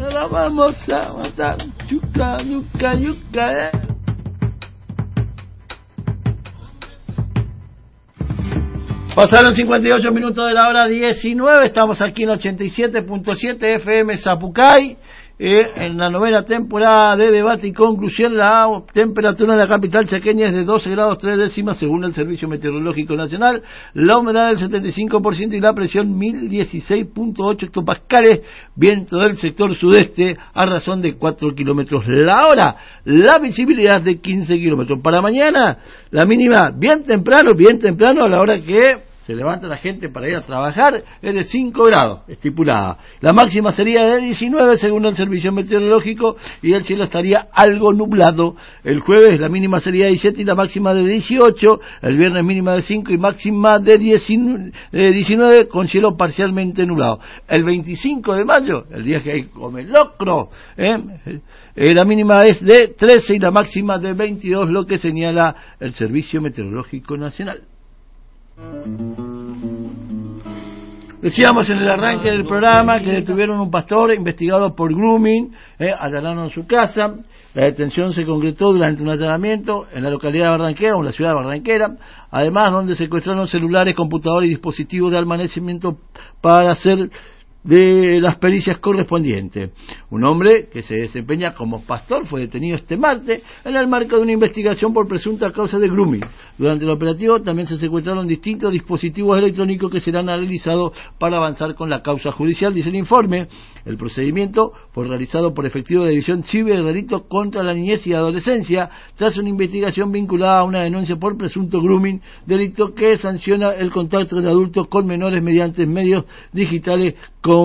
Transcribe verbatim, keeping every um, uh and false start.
no la vamos a matar. Yuca, yuca, yuca, eh. Pasaron cincuenta y ocho minutos de la hora diecinueve, estamos aquí en ochenta y siete punto siete F M Zapucay, eh, en la novena temporada de debate y conclusión. La temperatura en la capital chaqueña es de doce grados tres décimas según el Servicio Meteorológico Nacional, la humedad del setenta y cinco por ciento y la presión mil dieciséis punto ocho hectopascales, viento del sector sudeste a razón de cuatro kilómetros la hora, la visibilidad de quince kilómetros. Para mañana, la mínima bien temprano, bien temprano a la hora que se levanta la gente para ir a trabajar, es de cinco grados, estipulada. La máxima sería de diecinueve según el Servicio Meteorológico y el cielo estaría algo nublado. El jueves la mínima sería de diecisiete y la máxima de dieciocho, el viernes mínima de cinco y máxima de diecinueve con cielo parcialmente nublado. El veinticinco de mayo, el día que hay come locro, ¿eh? Eh, la mínima es de trece y la máxima de veintidós, lo que señala el Servicio Meteorológico Nacional. Decíamos en el arranque del programa que detuvieron a un pastor investigado por grooming, eh, allanaron su casa. La detención se concretó durante un allanamiento en la localidad de Barranquera, o en la ciudad de Barranquera, además donde secuestraron celulares, computadores y dispositivos de almacenamiento para hacer de las pericias correspondientes. Un hombre que se desempeña como pastor fue detenido este martes en el marco de una investigación por presunta causa de grooming. Durante el operativo también se secuestraron distintos dispositivos electrónicos que serán analizados para avanzar con la causa judicial, dice el informe. El procedimiento fue realizado por efectivo de División Ciberdelito contra la Niñez y Adolescencia tras una investigación vinculada a una denuncia por presunto grooming, delito que sanciona el contacto de adultos con menores mediante medios digitales con